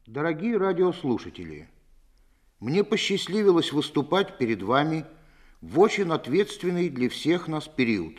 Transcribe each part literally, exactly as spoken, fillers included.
Дорогие радиослушатели, мне посчастливилось выступать перед вами в очень ответственный для всех нас период.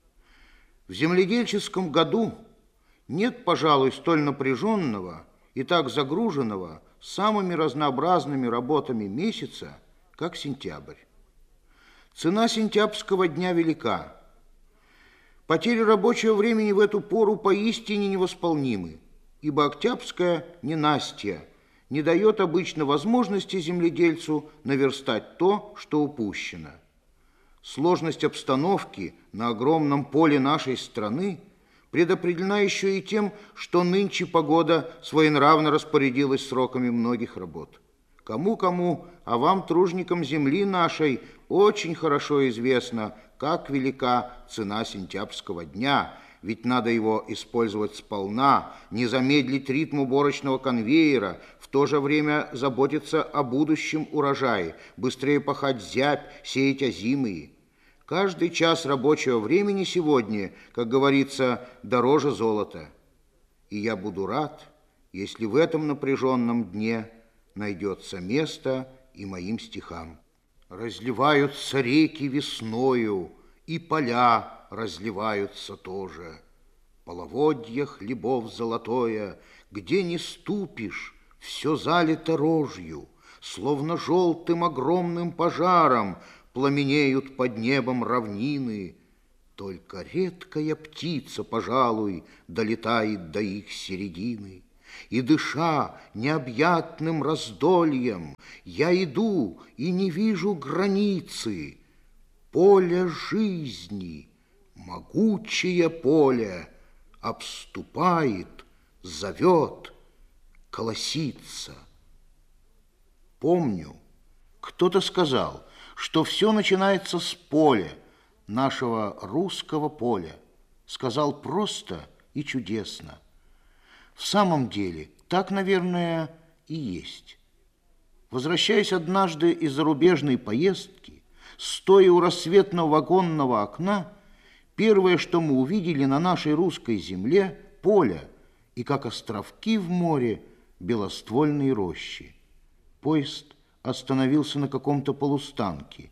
В земледельческом году нет, пожалуй, столь напряженного и так загруженного самыми разнообразными работами месяца, как сентябрь. Цена сентябрьского дня велика. Потери рабочего времени в эту пору поистине невосполнимы, ибо октябрьское ненастье не дает обычно возможности земледельцу наверстать то, что упущено. Сложность обстановки на огромном поле нашей страны предопределена еще и тем, что нынче погода своенравно распорядилась сроками многих работ. Кому-кому, а вам, тружникам земли нашей, очень хорошо известно, как велика цена сентябрьского дня, ведь надо его использовать сполна, не замедлить ритм уборочного конвейера, в то же время заботиться о будущем урожае, быстрее пахать зябь, сеять озимые. Каждый час рабочего времени сегодня, как говорится, дороже золота. И я буду рад, если в этом напряженном дне найдется место и моим стихам. Разливаются реки весною, и поля разливаются тоже. Половодье хлебов золотое, где не ступишь, все залито рожью, словно желтым огромным пожаром пламенеют под небом равнины. Только редкая птица, пожалуй, долетает до их середины. И, дыша необъятным раздольем, я иду и не вижу границы. Поле жизни, могучее поле, обступает, зовет, колосится. Помню, кто-то сказал, что все начинается с поля, нашего русского поля. Сказал просто и чудесно. В самом деле, так, наверное, и есть. Возвращаясь однажды из зарубежной поездки, стоя у рассветного вагонного окна, первое, что мы увидели на нашей русской земле, поле, и как островки в море белоствольные рощи. Поезд остановился на каком-то полустанке,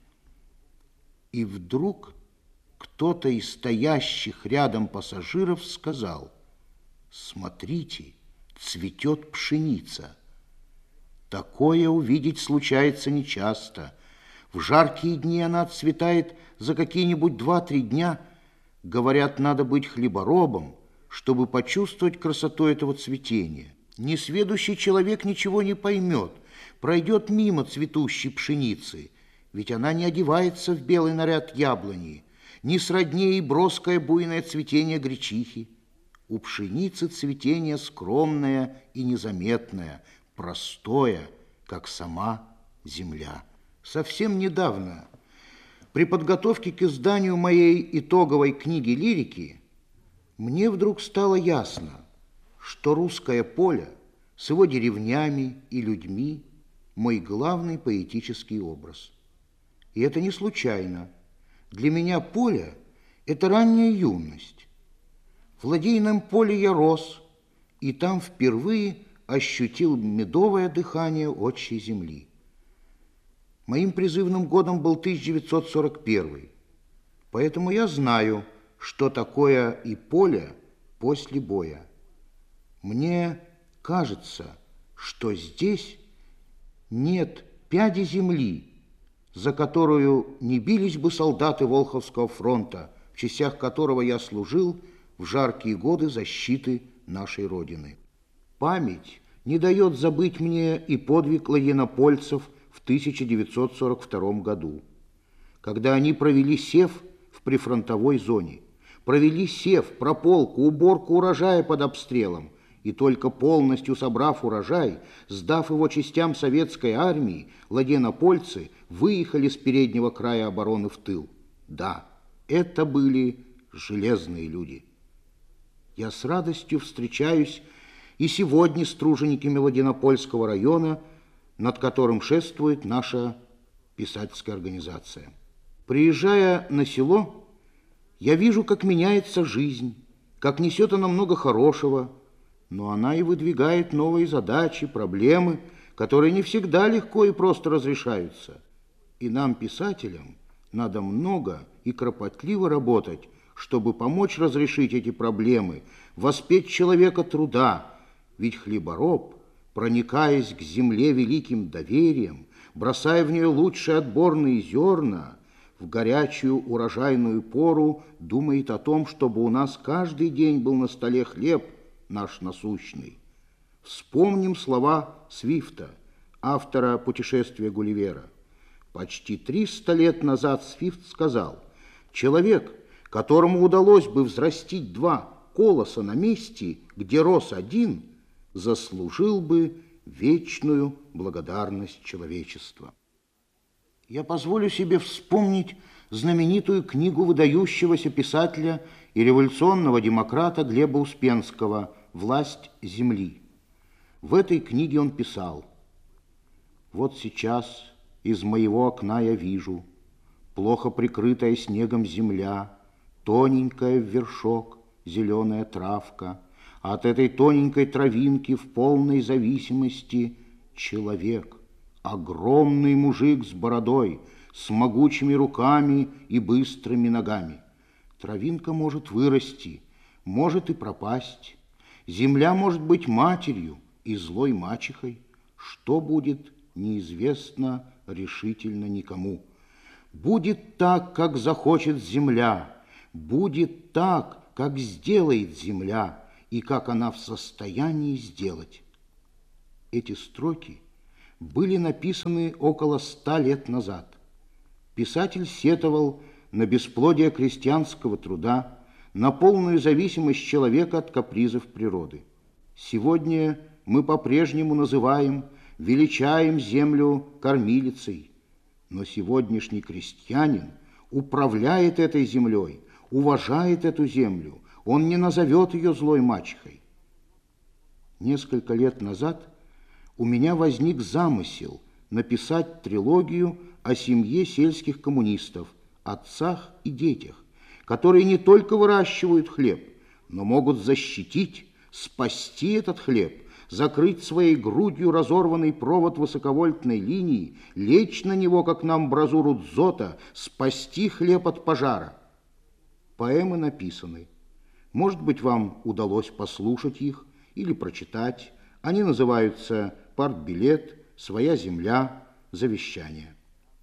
и вдруг кто-то из стоящих рядом пассажиров сказал: «Смотрите, цветет пшеница». Такое увидеть случается нечасто. В жаркие дни она отцветает за какие-нибудь два-три дня. Говорят, надо быть хлеборобом, чтобы почувствовать красоту этого цветения. Несведущий человек ничего не поймет, пройдет мимо цветущей пшеницы, ведь она не одевается в белый наряд яблони, не сроднее и броское буйное цветение гречихи. У пшеницы цветение скромное и незаметное, простое, как сама земля. Совсем недавно, при подготовке к изданию моей итоговой книги лирики, мне вдруг стало ясно, что русское поле с его деревнями и людьми мой главный поэтический образ. И это не случайно. Для меня поле – это ранняя юность. В ладейном поле я рос, и там впервые ощутил медовое дыхание отчей земли. Моим призывным годом был тысяча девятьсот сорок первый, поэтому я знаю, что такое и поле после боя. Мне кажется, что здесь нет пяди земли, за которую не бились бы солдаты Волховского фронта, в частях которого я служил в жаркие годы защиты нашей Родины. Память не дает забыть мне и подвиг ладейнопольцев в тысяча девятьсот сорок втором году, когда они провели сев в прифронтовой зоне, провели сев, прополку, уборку урожая под обстрелом, и только полностью собрав урожай, сдав его частям советской армии, ладейнопольцы выехали с переднего края обороны в тыл. Да, это были железные люди. Я с радостью встречаюсь и сегодня с тружениками Ладейнопольского района, над которым шествует наша писательская организация. Приезжая на село, я вижу, как меняется жизнь, как несет она много хорошего, но она и выдвигает новые задачи, проблемы, которые не всегда легко и просто разрешаются. И нам, писателям, надо много и кропотливо работать, чтобы помочь разрешить эти проблемы, воспеть человека труда. Ведь хлебороб, проникаясь к земле великим доверием, бросая в нее лучшие отборные зерна, в горячую урожайную пору думает о том, чтобы у нас каждый день был на столе хлеб наш насущный. Вспомним слова Свифта, автора «Путешествия Гулливера». Почти триста лет назад Свифт сказал: «Человек, которому удалось бы взрастить два колоса на месте, где рос один, заслужил бы вечную благодарность человечества». Я позволю себе вспомнить знаменитую книгу выдающегося писателя и революционного демократа Глеба Успенского «Власть земли». В этой книге он писал: «Вот сейчас из моего окна я вижу плохо прикрытая снегом земля, тоненькая в вершок зеленая травка, а от этой тоненькой травинки в полной зависимости человек, огромный мужик с бородой, с могучими руками и быстрыми ногами. Травинка может вырасти, может и пропасть. Земля может быть матерью и злой мачехой. Что будет, неизвестно решительно никому. Будет так, как захочет земля, будет так, как сделает земля и как она в состоянии сделать». Эти строки были написаны около ста лет назад. Писатель сетовал на бесплодие крестьянского труда, на полную зависимость человека от капризов природы. Сегодня мы по-прежнему называем, величаем землю кормилицей, но сегодняшний крестьянин управляет этой землей, уважает эту землю, он не назовет ее злой мачехой. Несколько лет назад у меня возник замысел написать трилогию о семье сельских коммунистов, отцах и детях, которые не только выращивают хлеб, но могут защитить, спасти этот хлеб, закрыть своей грудью разорванный провод высоковольтной линии, лечь на него, как на амбразуру дзота, спасти хлеб от пожара. Поэмы написаны. Может быть, вам удалось послушать их или прочитать. Они называются «Партбилет», «Своя земля», «Завещание».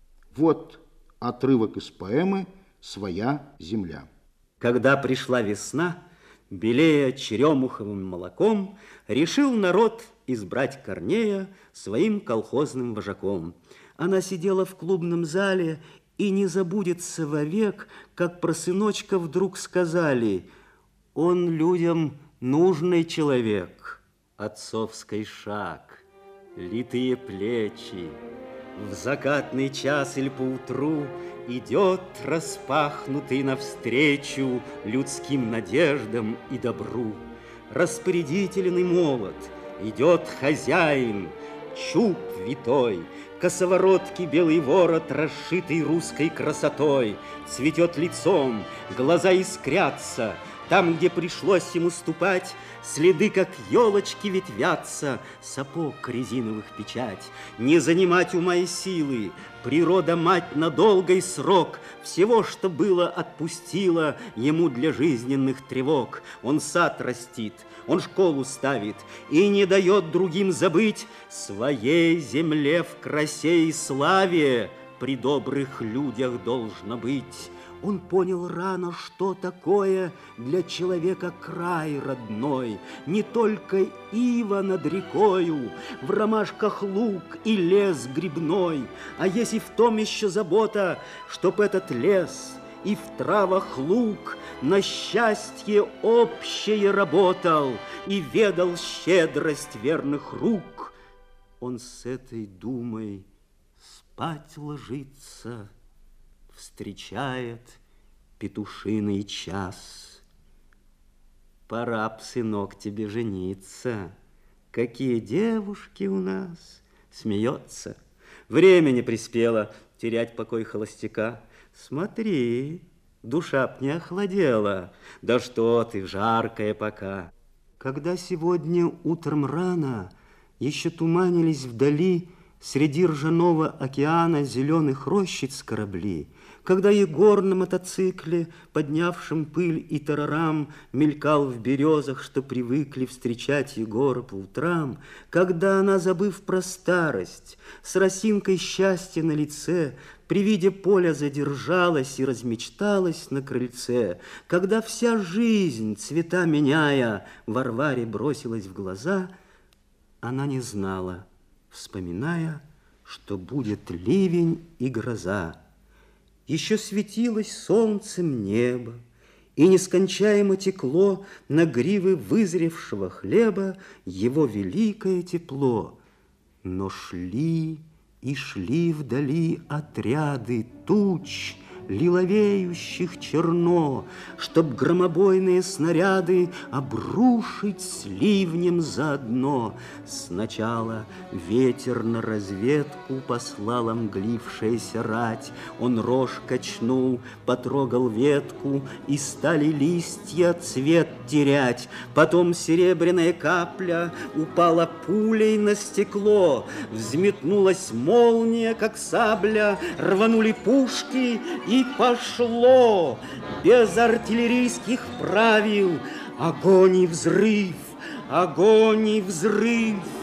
Вот отрывок из поэмы «Своя земля». Когда пришла весна, белея черемуховым молоком, решил народ избрать Корнея своим колхозным вожаком. Она сидела в клубном зале и не забудется вовек, как про сыночка вдруг сказали: «Он людям нужный человек». Отцовский шаг, литые плечи, в закатный час или поутру идет распахнутый навстречу людским надеждам и добру. Распорядительный молот, идет хозяин, чуб витой, косоворотки белый ворот, расшитый русской красотой, цветет лицом, глаза искрятся. Там, где пришлось ему ступать, следы, как елочки, ветвятся, сапог резиновых печать. Не занимать ума и силы, природа мать на долгий срок всего, что было, отпустила ему для жизненных тревог. Он сад растит, он школу ставит и не дает другим забыть своей земле в красе и славе при добрых людях должно быть. Он понял рано, что такое для человека край родной. Не только ива над рекою, в ромашках луг и лес грибной, а есть и в том еще забота, чтоб этот лес и в травах луг на счастье общее работал и ведал щедрость верных рук. Он с этой думой спать ложится, встречает петушиный час. Пора б, сынок, тебе жениться. Какие девушки у нас! Смеется. Время не приспело терять покой холостяка. Смотри, душа б не охладела. Да что ты, жаркая пока. Когда сегодня утром рано еще туманились вдали среди ржаного океана зеленых рощиц корабли, когда Егор на мотоцикле, поднявшим пыль и тарарам, мелькал в березах, что привыкли встречать Егора по утрам, когда она, забыв про старость, с росинкой счастья на лице, при виде поля задержалась и размечталась на крыльце, когда вся жизнь, цвета меняя, Варваре бросилась в глаза, она не знала, вспоминая, что будет ливень и гроза. Еще светилось солнцем небо, и нескончаемо текло на гривы вызревшего хлеба его великое тепло. Но шли и шли вдали отряды туч, лиловеющих черно, чтоб громобойные снаряды обрушить с ливнем заодно. Сначала ветер на разведку послал омглившаяся рать. Он рожь качнул, потрогал ветку, и стали листья цвет терять. Потом серебряная капля упала пулей на стекло. Взметнулась молния, как сабля, рванули пушки, и пошло без артиллерийских правил огонь и взрыв, огонь и взрыв.